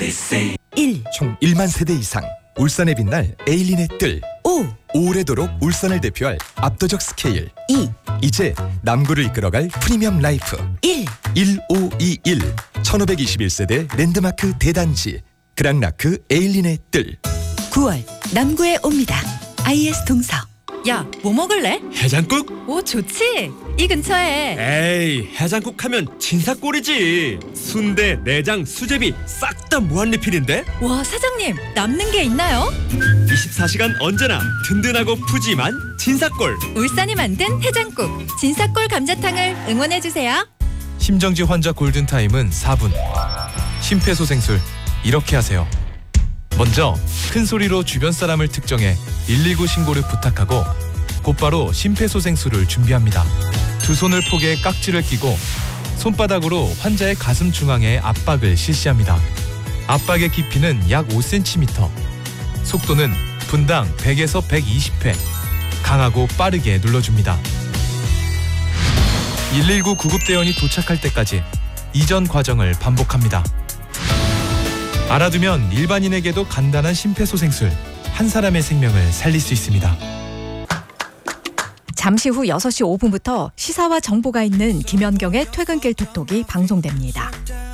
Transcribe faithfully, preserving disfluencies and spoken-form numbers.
일. 총 일만 세대 이상 울산에 빛날 에일린의 뜰. 오. 오래도록 울산을 대표할 압도적 스케일. 이. 이제 남구를 이끌어갈 프리미엄 라이프. 일. 일오이일 천오백이십일 세대 랜드마크 대단지 그랑라크 에일린의 뜰. 구월 남구에 옵니다. 아이에스 동서. 야, 뭐 먹을래? 해장국? 오, 좋지. 이 근처에. 에이, 해장국 하면 진사골이지. 순대, 내장, 수제비 싹 다 무한리필인데? 와, 사장님, 남는 게 있나요? 이십사 시간 언제나 든든하고 푸짐한 진사골. 울산이 만든 해장국 진사골 감자탕을 응원해주세요. 심정지 환자 골든타임은 사 분. 심폐소생술 이렇게 하세요. 먼저 큰 소리로 주변 사람을 특정해 일일구 신고를 부탁하고 곧바로 심폐소생술을 준비합니다. 두 손을 포개 깍지를 끼고 손바닥으로 환자의 가슴 중앙에 압박을 실시합니다. 압박의 깊이는 약 오 센티미터. 속도는 분당 백에서 백이십 회. 강하고 빠르게 눌러줍니다. 일일구 구급대원이 도착할 때까지 이전 과정을 반복합니다. 알아두면 일반인에게도 간단한 심폐소생술, 한 사람의 생명을 살릴 수 있습니다. 잠시 후 여섯 시 오 분부터 시사와 정보가 있는 김연경의 퇴근길 톡톡이 방송됩니다.